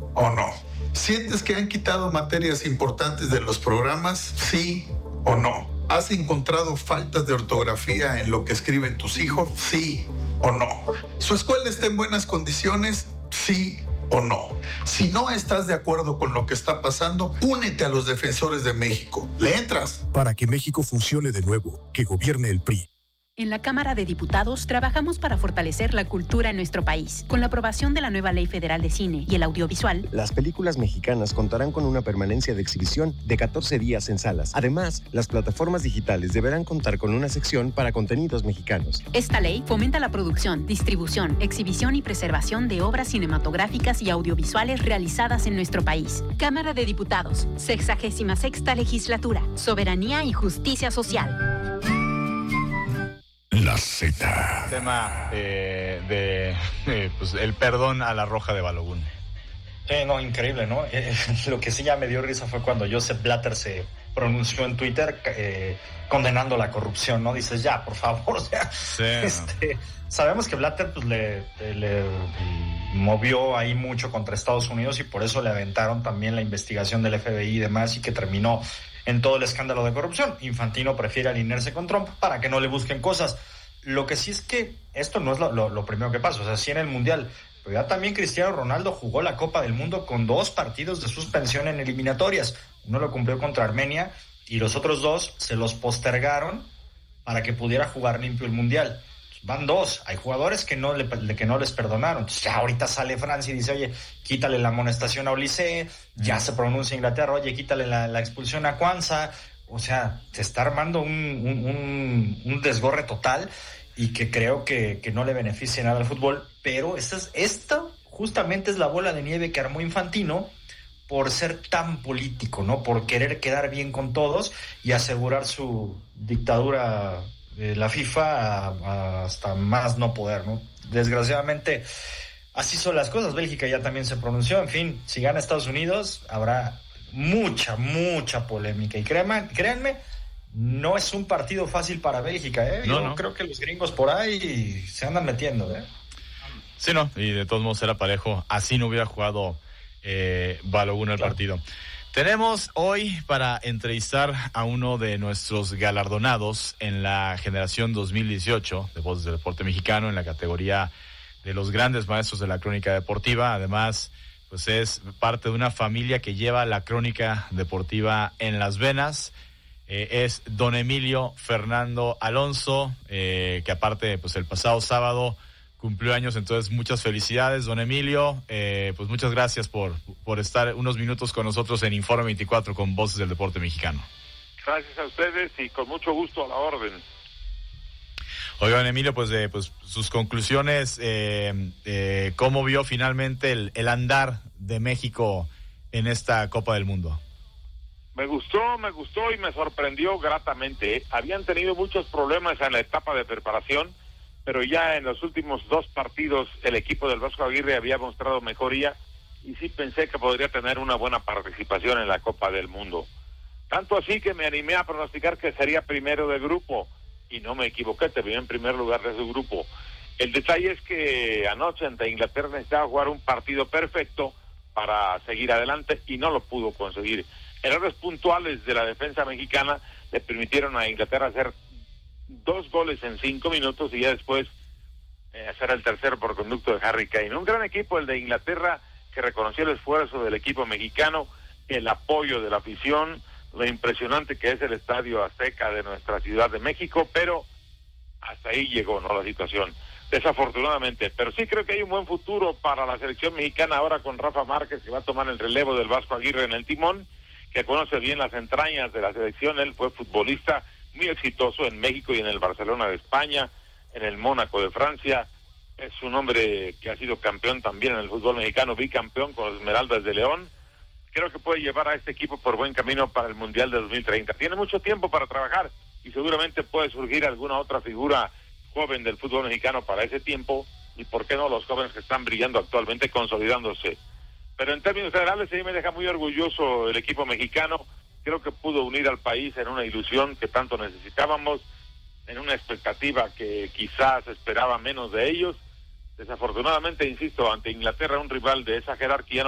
o no? ¿Sientes que han quitado materias importantes de los programas? Sí o no. ¿Has encontrado faltas de ortografía en lo que escriben tus hijos? Sí o no. ¿Su escuela está en buenas condiciones? Sí o no. Si no estás de acuerdo con lo que está pasando, únete a los defensores de México. ¿Le entras? Para que México funcione de nuevo, que gobierne el PRI. En la Cámara de Diputados trabajamos para fortalecer la cultura en nuestro país. Con la aprobación de la nueva Ley Federal de Cine y el Audiovisual, las películas mexicanas contarán con una permanencia de exhibición de 14 días en salas. Además, las plataformas digitales deberán contar con una sección para contenidos mexicanos. Esta ley fomenta la producción, distribución, exhibición y preservación de obras cinematográficas y audiovisuales realizadas en nuestro país. Cámara de Diputados, 66ª Legislatura, Soberanía y Justicia Social. La Z. Tema pues el perdón a la Roja de Balogun. No, increíble, ¿no? Lo que sí ya me dio risa fue cuando Joseph Blatter se pronunció en Twitter condenando la corrupción, ¿no? Dices, ya, por favor, o sea, sí, sabemos que Blatter pues le movió ahí mucho contra Estados Unidos y por eso le aventaron también la investigación del FBI y demás y que terminó en todo el escándalo de corrupción. Infantino prefiere alinearse con Trump para que no le busquen cosas. Lo que sí es que esto no es lo primero que pasa, o sea, sí en el Mundial, pero ya también Cristiano Ronaldo jugó la Copa del Mundo con 2 partidos de suspensión en eliminatorias. Uno lo cumplió contra Armenia y los otros 2 se los postergaron para que pudiera jugar limpio el Mundial. Van 2, hay jugadores que no les perdonaron. Entonces ya ahorita sale Francia y dice, oye, quítale la amonestación a Olise, ya se pronuncia Inglaterra, oye, quítale la expulsión a Kwanzaa. O sea, se está armando un desgorre total y que creo que no le beneficia nada al fútbol, pero esta justamente es la bola de nieve que armó Infantino por ser tan político, ¿no? Por querer quedar bien con todos y asegurar su dictadura la FIFA hasta más no poder, ¿no? Desgraciadamente así son las cosas. Bélgica ya también se pronunció. En fin, si gana Estados Unidos habrá mucha polémica y créanme, no es un partido fácil para Bélgica, ¿eh? Yo creo que los gringos por ahí se andan metiendo, ¿eh? Sí, no, y de todos modos era parejo, así no hubiera jugado Balogun el partido. Tenemos hoy para entrevistar a uno de nuestros galardonados en la generación 2018 de Voces del Deporte Mexicano en la categoría de los grandes maestros de la crónica deportiva. Además, pues es parte de una familia que lleva la crónica deportiva en las venas. Es don Emilio Fernando Alonso, que aparte, pues el pasado sábado cumplió años, entonces muchas felicidades, don Emilio. Pues muchas gracias por estar unos minutos con nosotros en Informe 24 con Voces del Deporte Mexicano. Gracias a ustedes y con mucho gusto a la orden. Oigan, Emilio, pues sus conclusiones, ¿cómo vio finalmente el andar de México en esta Copa del Mundo? Me gustó y me sorprendió gratamente. Habían tenido muchos problemas en la etapa de preparación, pero ya en los últimos 2 partidos el equipo del Vasco Aguirre había mostrado mejoría y sí pensé que podría tener una buena participación en la Copa del Mundo. Tanto así que me animé a pronosticar que sería primero de grupo y no me equivoqué, terminó en primer lugar de su grupo. El detalle es que anoche ante Inglaterra necesitaba jugar un partido perfecto para seguir adelante y no lo pudo conseguir. Errores puntuales de la defensa mexicana le permitieron a Inglaterra hacer 2 goles en 5 minutos y ya después hacer el tercero por conducto de Harry Kane. Un gran equipo el de Inglaterra que reconoció el esfuerzo del equipo mexicano, el apoyo de la afición, lo impresionante que es el Estadio Azteca de nuestra Ciudad de México, pero hasta ahí llegó, ¿no?, la situación, desafortunadamente. Pero sí creo que hay un buen futuro para la selección mexicana ahora con Rafa Márquez, que va a tomar el relevo del Vasco Aguirre en el timón, que conoce bien las entrañas de la selección. Él fue futbolista muy exitoso en México y en el Barcelona de España, en el Mónaco de Francia. Es un hombre que ha sido campeón también en el fútbol mexicano, bicampeón con los Esmeraldas de León. Creo que puede llevar a este equipo por buen camino para el Mundial de 2030. Tiene mucho tiempo para trabajar y seguramente puede surgir alguna otra figura joven del fútbol mexicano para ese tiempo, y por qué no los jóvenes que están brillando actualmente, consolidándose. Pero en términos generales sí me deja muy orgulloso el equipo mexicano. Creo que pudo unir al país en una ilusión que tanto necesitábamos, en una expectativa que quizás esperaba menos de ellos. Desafortunadamente, insisto, ante Inglaterra, un rival de esa jerarquía,